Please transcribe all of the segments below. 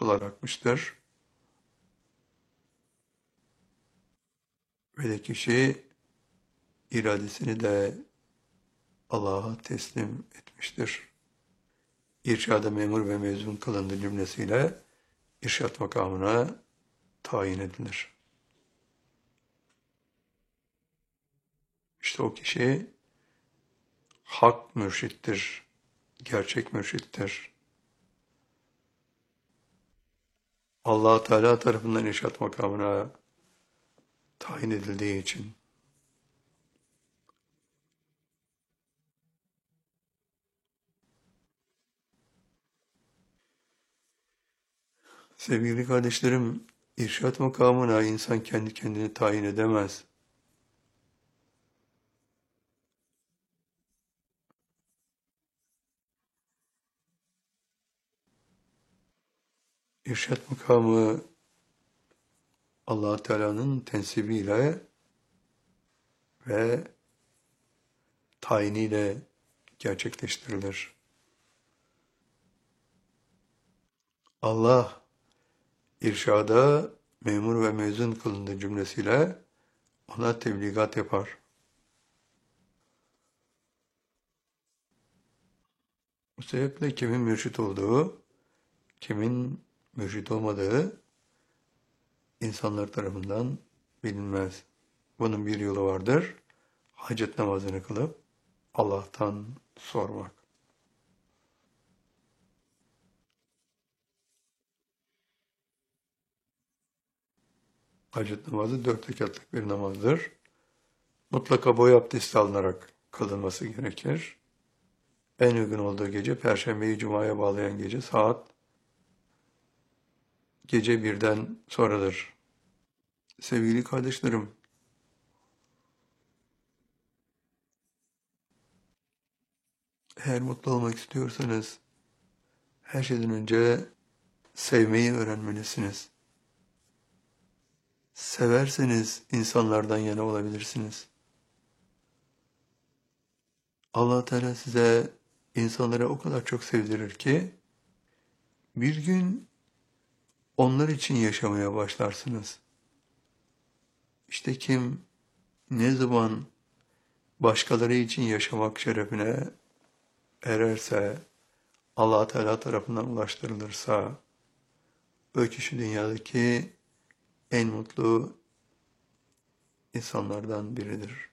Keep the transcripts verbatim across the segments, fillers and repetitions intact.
sular akmıştır. Ve de kişi iradesini de Allah'a teslim etmiştir. İrşada memur ve mezun kılındı cümlesiyle irşat makamına tayin edilir. İşte o kişi hak mürşittir, gerçek mürşittir. Allah Teala tarafından irşat makamına tayin edildiği için. Sevgili kardeşlerim, irşat makamına insan kendi kendini tayin edemez. İrşat makamı Allah Teala'nın tensibiyle ve tayiniyle gerçekleştirilir. Allah irşada memur ve mezun kılındı cümlesiyle ona tebligat yapar. Bu sebeple kimin mürşit olduğu, kimin mürşit olmadığı insanlar tarafından bilinmez. Bunun bir yolu vardır. Hacet namazını kılıp Allah'tan sormak. Hacet namazı dört rekatlık bir namazdır. Mutlaka boy abdesti alınarak kılınması gerekir. En uygun olduğu gece Perşembeyi Cuma'ya bağlayan gece saat gece birden sonradır. Sevgili kardeşlerim, eğer mutlu olmak istiyorsanız her şeyden önce sevmeyi öğrenmelisiniz. Severseniz insanlardan yana olabilirsiniz. Allah Teala size insanlara o kadar çok sevdirir ki bir gün onlar için yaşamaya başlarsınız. İşte kim ne zaman başkaları için yaşamak şerefine ererse, Allah Teala tarafından ulaştırılırsa, o kişi dünyadaki en mutlu insanlardan biridir.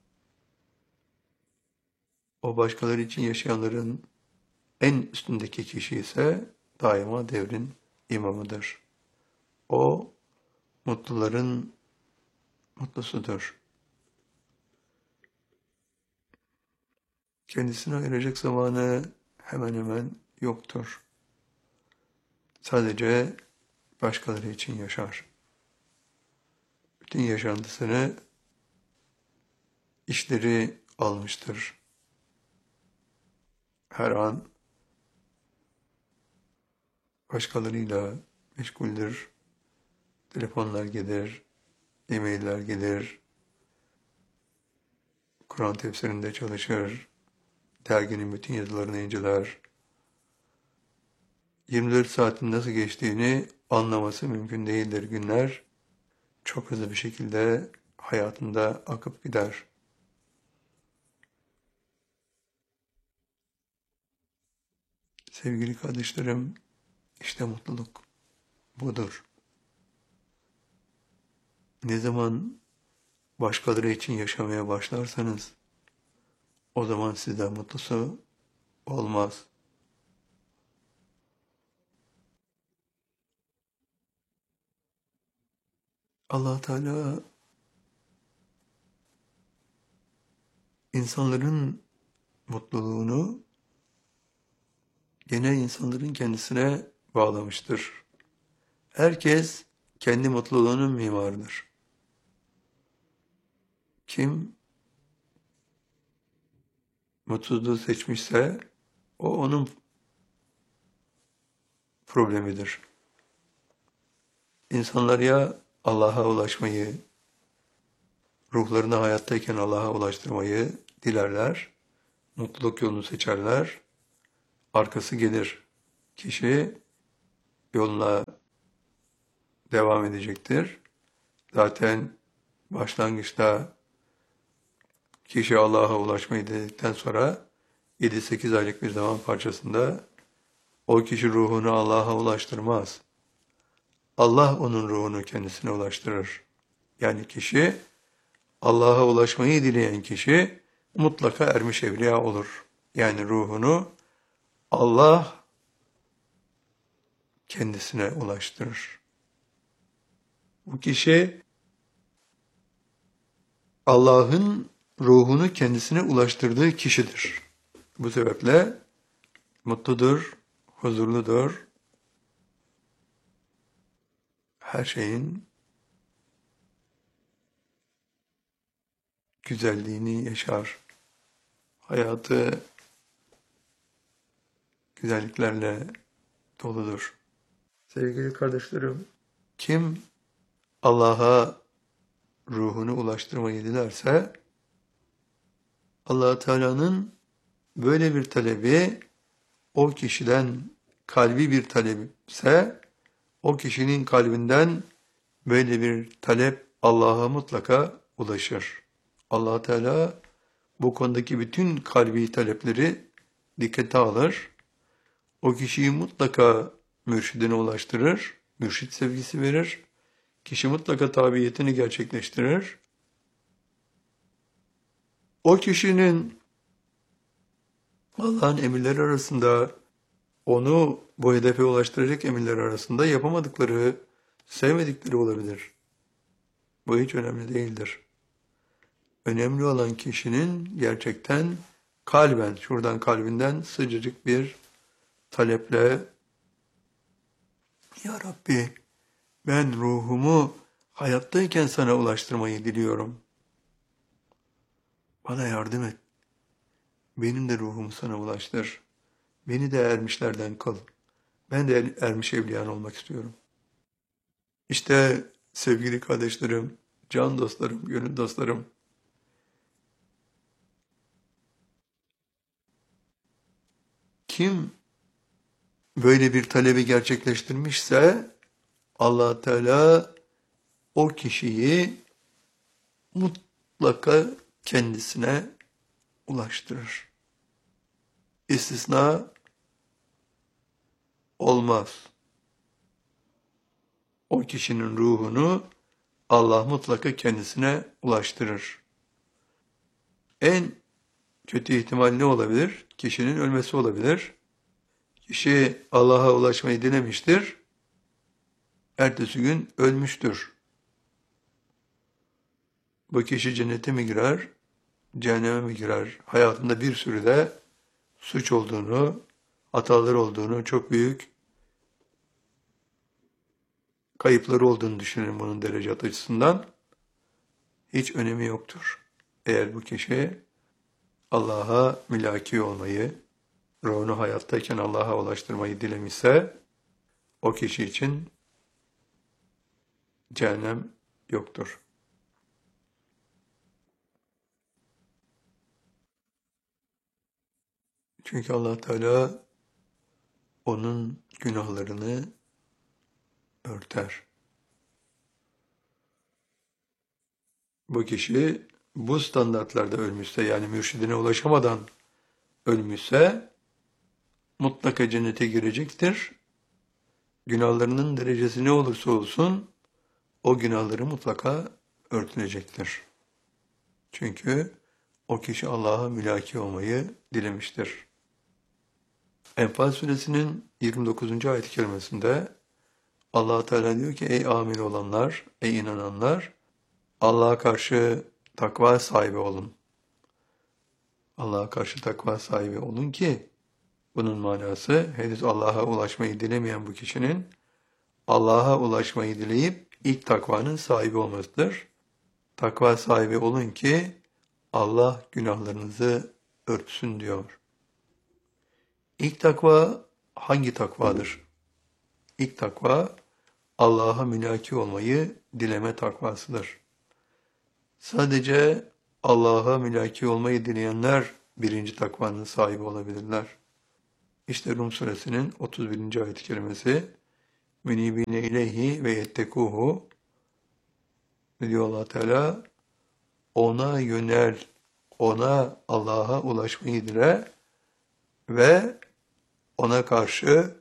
O başkaları için yaşayanların en üstündeki kişi ise daima devrin imamıdır. O mutluların mutlusudur. Kendisine ayıracak zamanı hemen hemen yoktur. Sadece başkaları için yaşar. Bütün yaşantısını işleri almıştır. Her an başkalarıyla meşguldür. Telefonlar gelir, e-mailler gelir, Kur'an tefsirinde çalışır, derginin bütün yazılarını inceler. yirmi dört saatin nasıl geçtiğini anlaması mümkün değildir. Günler çok hızlı bir şekilde hayatında akıp gider. Sevgili kardeşlerim, işte mutluluk budur. Ne zaman başkaları için yaşamaya başlarsanız, o zaman sizden mutlusu olmaz. Allah Teala insanların mutluluğunu gene insanların kendisine bağlamıştır. Herkes kendi mutluluğunun mimarıdır. Kim mutsuzluğu seçmişse o onun problemidir. İnsanlar ya Allah'a ulaşmayı, ruhlarını hayattayken Allah'a ulaştırmayı dilerler, mutluluk yolunu seçerler, arkası gelir. Kişi yoluna devam edecektir. Zaten başlangıçta kişi Allah'a ulaşmayı dedikten sonra yedi sekiz aylık bir zaman parçasında o kişi ruhunu Allah'a ulaştırmaz. Allah onun ruhunu kendisine ulaştırır. Yani kişi, Allah'a ulaşmayı dileyen kişi mutlaka ermiş evliya olur. Yani ruhunu Allah kendisine ulaştırır. Bu kişi Allah'ın ruhunu kendisine ulaştırdığı kişidir. Bu sebeple mutludur, huzurludur. Her şeyin güzelliğini yaşar. Hayatı güzelliklerle doludur. Sevgili kardeşlerim, kim Allah'a ruhunu ulaştırmayı dilerse, Allah Teala'nın böyle bir talebi o kişiden kalbi bir talepse, o kişinin kalbinden böyle bir talep Allah'a mutlaka ulaşır. Allah Teala bu konudaki bütün kalbi talepleri dikkate alır. O kişiyi mutlaka mürşidine ulaştırır, mürşit sevgisi verir. Kişi mutlaka tabiyetini gerçekleştirir. O kişinin Allah'ın emirleri arasında, onu bu hedefe ulaştıracak emirler arasında yapamadıkları, sevmedikleri olabilir. Bu hiç önemli değildir. Önemli olan kişinin gerçekten kalben, şuradan kalbinden sıcacık bir taleple, Ya Rabbi, ben ruhumu hayattayken sana ulaştırmayı diliyorum. Bana yardım et. Benim de ruhumu sana ulaştır. Beni de ermişlerden kıl. Ben de ermiş evliyan olmak istiyorum. İşte sevgili kardeşlerim, can dostlarım, gönül dostlarım, kim böyle bir talebi gerçekleştirmişse Allah Teala o kişiyi mutlaka kendisine ulaştırır. İstisna olmaz. O kişinin ruhunu Allah mutlaka kendisine ulaştırır. En kötü ihtimal ne olabilir? Kişinin ölmesi olabilir. Kişi Allah'a ulaşmayı dilemiştir. Ertesi gün ölmüştür. Bu kişi cennete mi girer, cehenneme mi girer? Hayatında bir sürü de suç olduğunu, hatalar olduğunu, çok büyük kayıpları olduğunu düşünün bunun derecet açısından. Hiç önemi yoktur. Eğer bu kişi Allah'a mülaki olmayı, ruhunu hayattayken Allah'a ulaştırmayı dilemişse, o kişi için cehennem yoktur. Çünkü Allah Teala onun günahlarını örter. Bu kişi bu standartlarda ölmüşse, yani mürşidine ulaşamadan ölmüşse mutlaka cennete girecektir. Günahlarının derecesi ne olursa olsun o günahları mutlaka örtülecektir. Çünkü o kişi Allah'a mülaki olmayı dilemiştir. Enfal suresinin yirmi dokuzuncu ayet-i kerimesinde Allah Teala diyor ki, ey amil olanlar, ey inananlar, Allah'a karşı takva sahibi olun. Allah'a karşı takva sahibi olun ki, bunun manası henüz Allah'a ulaşmayı dilemeyen bu kişinin Allah'a ulaşmayı dileyip ilk takvanın sahibi olmasıdır. Takva sahibi olun ki Allah günahlarınızı örtsün diyor. İlk takva hangi takvadır? İlk takva Allah'a mülaki olmayı dileme takvasıdır. Sadece Allah'a mülaki olmayı dileyenler birinci takvanın sahibi olabilirler. İşte Rum suresinin otuz birinci ayet-i kerimesi, Münibine ileyhi ve yettekuhu. Ne diyor Allah Teala? Ona yönel, ona Allah'a ulaşmayı dile ve ona karşı,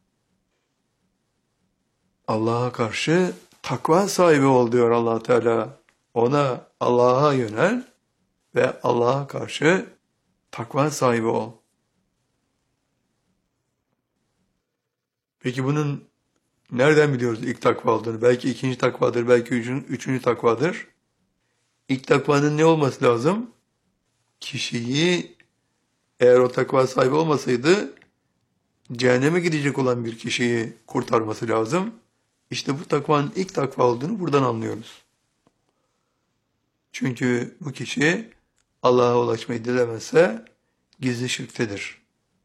Allah'a karşı takva sahibi ol diyor Allah Teala. Ona, Allah'a yönel ve Allah'a karşı takva sahibi ol. Peki bunun nereden biliyoruz ilk takva olduğunu? Belki ikinci takvadır, belki üçüncü, üçüncü takvadır. İlk takvanın ne olması lazım? Kişiyi, eğer o takva sahibi olmasaydı, cehenneme gidecek olan bir kişiyi kurtarması lazım. İşte bu takvanın ilk takva olduğunu buradan anlıyoruz. Çünkü bu kişi Allah'a ulaşmayı dilemezse gizli şirktedir.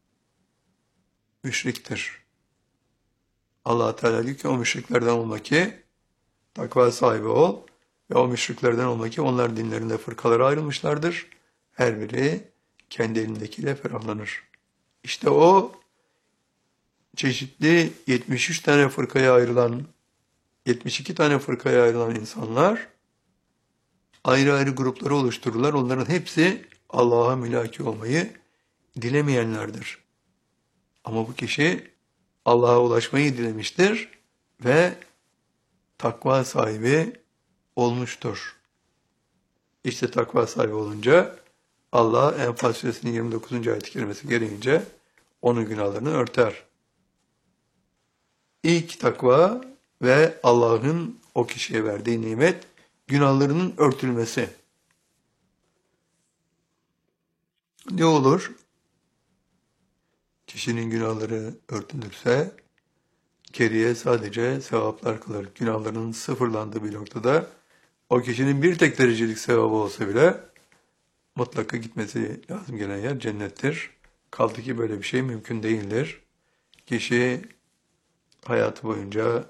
Müşriktir. Allah Teala diyor ki o müşriklerden olma ki takva sahibi ol ve o müşriklerden olma ki onlar dinlerinde fırkalara ayrılmışlardır. Her biri kendi elindekiyle ferahlanır. İşte o çeşitli yetmiş üç tane fırkaya ayrılan, yetmiş iki tane fırkaya ayrılan insanlar ayrı ayrı grupları oluştururlar. Onların hepsi Allah'a mülaki olmayı dilemeyenlerdir. Ama bu kişi Allah'a ulaşmayı dilemiştir ve takva sahibi olmuştur. İşte takva sahibi olunca Allah Enfal Suresinin yirmi dokuzuncu ayet-i kerimesi gereğince onun günahlarını örter. İlk takva ve Allah'ın o kişiye verdiği nimet günahlarının örtülmesi. Ne olur? Kişinin günahları örtülürse geriye sadece sevaplar kalır. Günahlarının sıfırlandığı bir noktada o kişinin bir tek derecelik sevabı olsa bile mutlaka gitmesi lazım gelen yer cennettir. Kaldı ki böyle bir şey mümkün değildir. Kişi hayatı boyunca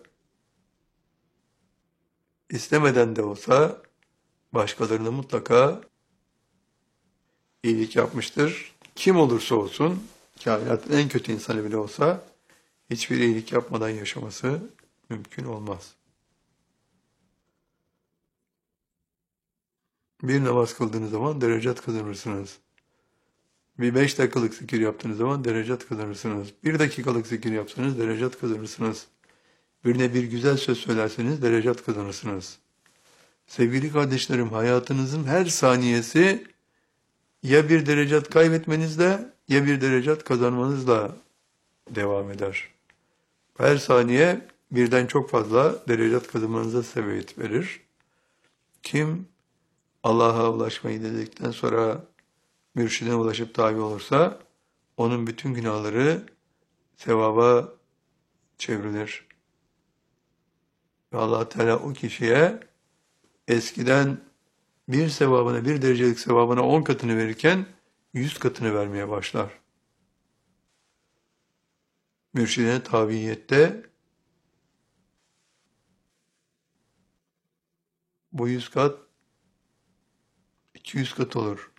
istemeden de olsa başkalarına mutlaka iyilik yapmıştır. Kim olursa olsun, kainatın en kötü insanı bile olsa hiçbir iyilik yapmadan yaşaması mümkün olmaz. Bir namaz kıldığınız zaman derecat kazanırsınız. Bir beş dakikalık zikir yaptığınız zaman derecat kazanırsınız. Bir dakikalık zikir yapsanız derecat kazanırsınız. Birine bir güzel söz söylerseniz derecat kazanırsınız. Sevgili kardeşlerim, hayatınızın her saniyesi ya bir derecat kaybetmenizle ya bir derecat kazanmanızla devam eder. Her saniye birden çok fazla derecat kazanmanıza sebebiyet verir. Kim Allah'a ulaşmayı dedikten sonra mürşidine ulaşıp tabi olursa onun bütün günahları sevaba çevrilir. Ve Allah Teala o kişiye eskiden bir sevabına, bir derecelik sevabına on katını verirken yüz katını vermeye başlar. Mürşidine tabiyette bu yüz kat iki yüz kat olur.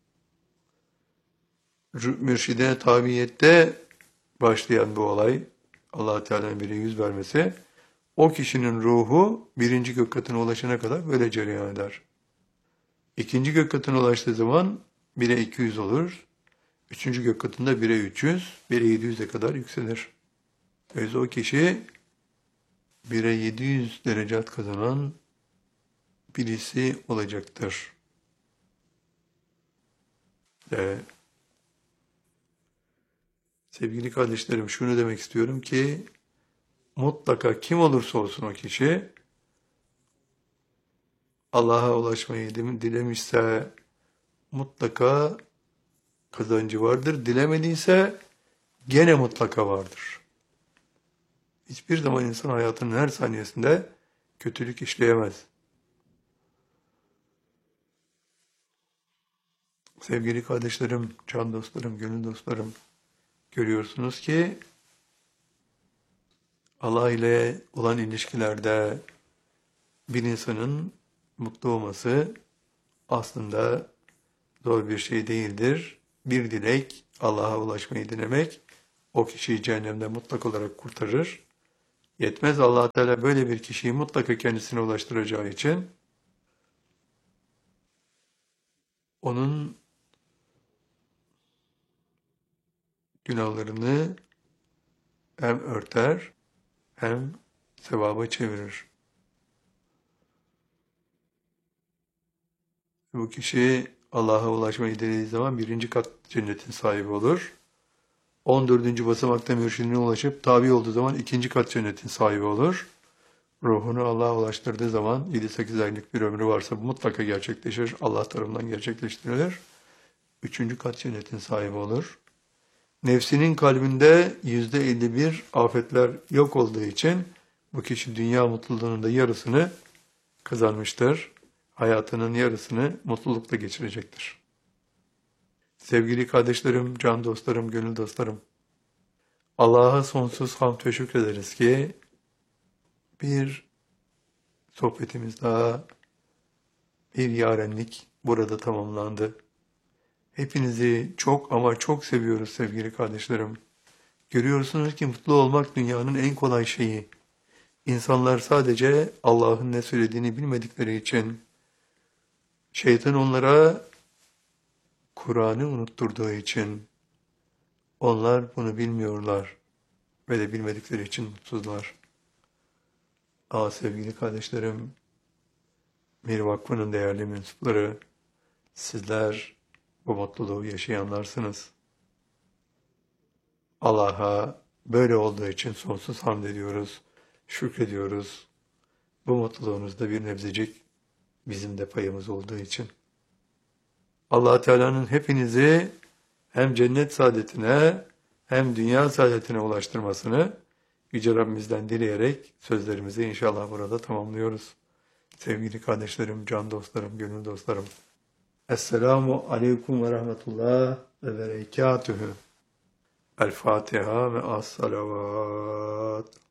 Mürşidine tabiyette başlayan bu olay, Allah Teala'nın bire yüz vermesi, o kişinin ruhu birinci gök katına ulaşana kadar böyle cereyan eder. İkinci gök katına ulaştığı zaman bire iki yüz olur. Üçüncü gök katında bire üç yüz, bire yedi yüze kadar yükselir. Öyleyse o kişi bire yedi yüz derecat kazanan birisi olacaktır. Ve sevgili kardeşlerim, şunu demek istiyorum ki mutlaka kim olursa olsun o kişi Allah'a ulaşmayı dilemişse mutlaka kazancı vardır. Dilemediyse gene mutlaka vardır. Hiçbir zaman insan hayatının her saniyesinde kötülük işleyemez. Sevgili kardeşlerim, can dostlarım, gönül dostlarım, görüyorsunuz ki Allah ile olan ilişkilerde bir insanın mutlu olması aslında zor bir şey değildir. Bir dilek, Allah'a ulaşmayı dilemek, o kişiyi cehennemden mutlak olarak kurtarır. Yetmez, Allah Teala böyle bir kişiyi mutlaka kendisine ulaştıracağı için onun günahlarını hem örter hem sevaba çevirir. Bu kişi Allah'a ulaşmayı dilediği zaman birinci kat cennetin sahibi olur. on dördüncü basamakta mürşidine ulaşıp tabi olduğu zaman ikinci kat cennetin sahibi olur. Ruhunu Allah'a ulaştırdığı zaman yedi sekiz aylık bir ömrü varsa bu mutlaka gerçekleşir. Allah tarafından gerçekleştirilir. Üçüncü kat cennetin sahibi olur. Nefsinin kalbinde yüzde elli bir afetler yok olduğu için bu kişi dünya mutluluğunun da yarısını kazanmıştır. Hayatının yarısını mutlulukla geçirecektir. Sevgili kardeşlerim, can dostlarım, gönül dostlarım, Allah'a sonsuz hamd ve şükrederiz ki bir sohbetimiz daha, bir yarenlik burada tamamlandı. Hepinizi çok ama çok seviyoruz sevgili kardeşlerim. Görüyorsunuz ki mutlu olmak dünyanın en kolay şeyi. İnsanlar sadece Allah'ın ne söylediğini bilmedikleri için, şeytan onlara Kur'an'ı unutturduğu için, onlar bunu bilmiyorlar ve de bilmedikleri için mutsuzlar. Aa sevgili kardeşlerim, Mir Vakfı'nın değerli mensupları, sizler bu mutluluğu yaşayanlarsınız. Allah'a böyle olduğu için sonsuz hamd ediyoruz, şükrediyoruz. Bu mutluluğunuzda bir nebzecik bizim de payımız olduğu için. Allah Teala'nın hepinizi hem cennet saadetine hem dünya saadetine ulaştırmasını Yüce Rabbimizden dileyerek sözlerimizi inşallah burada tamamlıyoruz. Sevgili kardeşlerim, can dostlarım, gönül dostlarım. Esselamu aleyküm ve rahmetullah ve berekatühü. El Fatiha ve as-salavat.